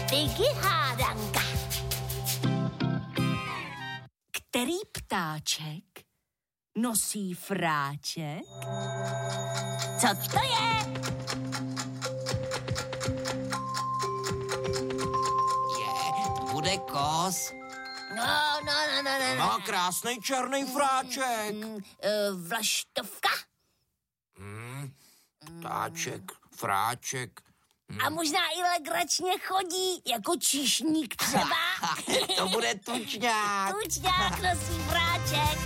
Tyky hádanka. Který ptáček nosí fráček? Co to je? Bude kos. Má krásný černý fráček. Vlaštovka? Ptáček, fráček. A možná i legračně chodí, jako číšník třeba. To bude tučňák. Tučňák nosí fráček.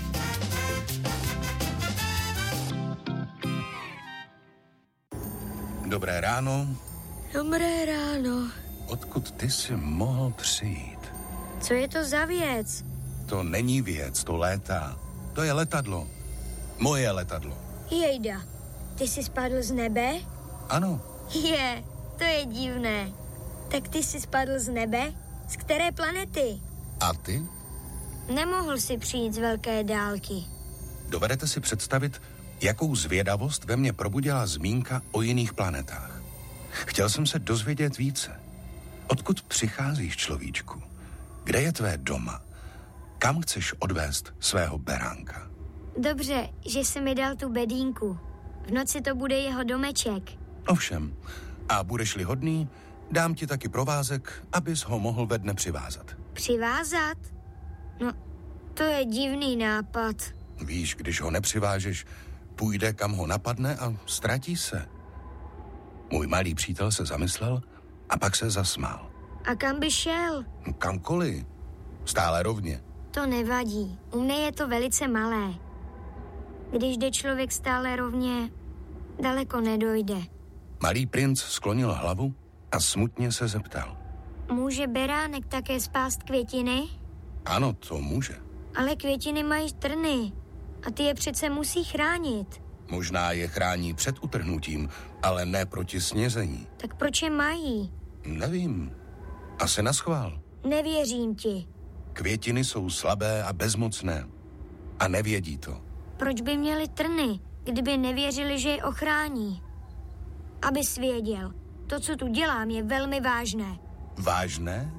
Dobré ráno. Dobré ráno. Odkud ty jsi mohl přijít? Co je to za věc? To není věc, to létá. To je letadlo. Moje letadlo. Jejda, ty jsi spadl z nebe? Ano. To je divné. Tak ty jsi spadl z nebe? Z které planety? A ty? Nemohl si přijít z velké dálky. Dovedete si představit, jakou zvědavost ve mně probudila zmínka o jiných planetách? Chtěl jsem se dozvědět více. Odkud přicházíš, človíčku? Kde je tvé doma? Kam chceš odvést svého beránka? Dobře, že jsi mi dal tu bedínku. V noci to bude jeho domeček. Ovšem. A budeš-li hodný, dám ti taky provázek, abys ho mohl ve dne přivázat. Přivázat? No, to je divný nápad. Víš, když ho nepřivážeš, půjde, kam ho napadne a ztratí se. Můj malý přítel se zamyslel a pak se zasmál. A kam by šel? Kamkoliv. Stále rovně. To nevadí. U mě je to velice malé. Když jde člověk stále rovně, daleko nedojde. Malý princ sklonil hlavu a smutně se zeptal. Může beránek také spást květiny? Ano, to může. Ale květiny mají trny a ty je přece musí chránit. Možná je chrání před utrhnutím, ale ne proti snězení. Tak proč je mají? Nevím. Asi naschvál. Nevěřím ti. Květiny jsou slabé a bezmocné. A nevědí to. Proč by měli trny, kdyby nevěřili, že je ochrání? Abys věděl, to, co tu dělám, je velmi vážné. Vážné?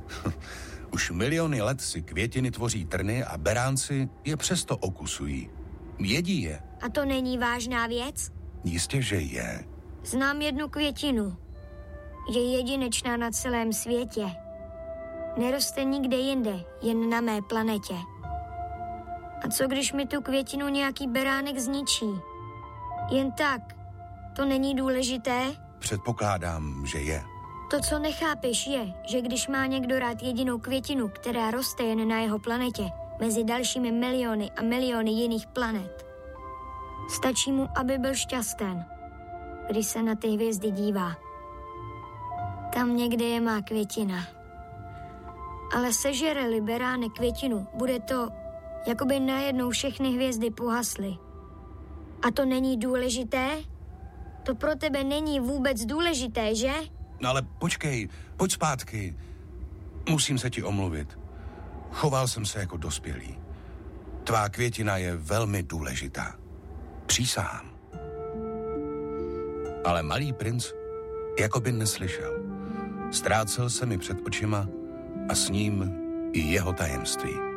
Už miliony let si květiny tvoří trny a beránci je přesto okusují. Jedí je. A to není vážná věc? Jistě, že je. Znám jednu květinu. Je jedinečná na celém světě. Neroste nikde jinde, jen na mé planetě. A co když mi tu květinu nějaký beránek zničí? Jen tak. To není důležité? Předpokládám, že je. To, co nechápeš, je, že když má někdo rád jedinou květinu, která roste jen na jeho planetě, mezi dalšími miliony a miliony jiných planet, stačí mu, aby byl šťasten, když se na ty hvězdy dívá. Tam někde je má květina. Ale sežere-li beránek květinu, bude to, jako by najednou všechny hvězdy pohasly. A to není důležité? To pro tebe není vůbec důležité, že? No ale počkej, pojď zpátky. Musím se ti omluvit. Choval jsem se jako dospělý. Tvá květina je velmi důležitá. Přísahám. Ale malý princ jako by neslyšel. Ztrácel se mi před očima a s ním i jeho tajemství.